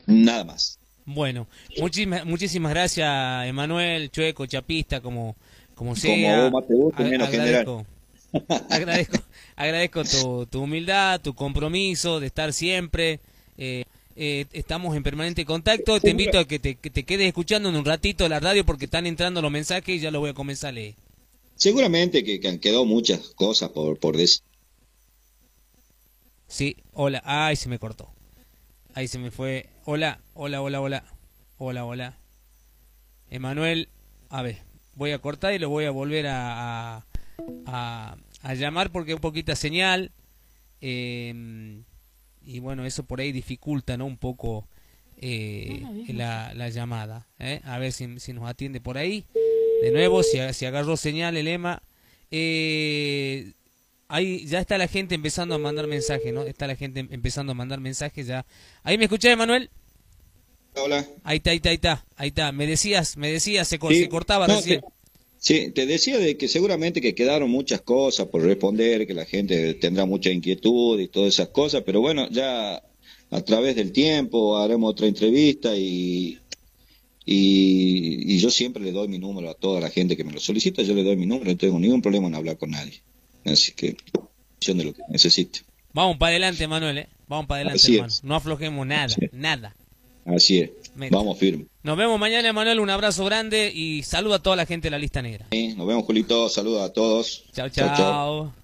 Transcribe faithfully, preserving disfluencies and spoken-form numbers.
nada más. Bueno, muchísimas, muchísimas gracias, Emanuel, Chueco, Chapista, como, como Como vos sea. más te guste, A- menos general. agradezco, agradezco, agradezco tu, tu humildad, tu compromiso de estar siempre. eh, eh, estamos en permanente contacto. Te Segura- invito a que te, que te quedes escuchando en un ratito la radio porque están entrando los mensajes y ya los voy a comenzar a leer. seguramente que, que han quedado muchas cosas por, por decir. Sí, hola. Ay, se me cortó. Ahí se me fue. Hola, hola, hola, hola. Hola, hola. Emanuel, a ver, voy a cortar y lo voy a volver a, a, a- a llamar porque hay un poquita señal. eh, y bueno, eso por ahí dificulta, ¿no? Un poco eh, la, la llamada. ¿eh? A ver si, si nos atiende por ahí. De nuevo, si, si agarró señal el Ema. Eh, ahí ya está la gente empezando a mandar mensajes, ¿no? Está la gente empezando a mandar mensajes ya. ¿Ahí me escuchás, Emanuel? Hola. Ahí está, ahí está, ahí está, ahí está. Me decías, me decías, se, co- se Sí, cortaba no, te, recién. sí, te decía de que seguramente que quedaron muchas cosas por responder, que la gente tendrá mucha inquietud y todas esas cosas, pero bueno, ya a través del tiempo haremos otra entrevista y, y, y yo siempre le doy mi número a toda la gente que me lo solicita, yo le doy mi número, no tengo ningún problema en hablar con nadie. Así que, cuestión de lo que necesite. Vamos para adelante, Manuel, ¿eh? Vamos para adelante, Así hermano. es, No aflojemos así nada, es, nada. así es. Meta. Vamos firme. Nos vemos mañana, Manuel. Un abrazo grande y saludo a toda la gente de la lista negra. Sí, nos vemos, Julito. Saludos a todos. Chao, Chao, chao. chao.